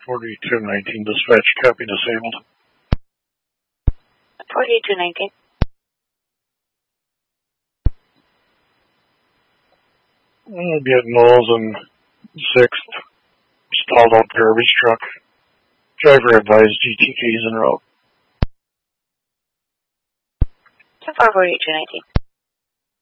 4219, dispatch, copy, disabled. 4219. I'll be at Knowles and 6th, stalled out garbage truck. Driver advised GTK's en route. 10-4 4219.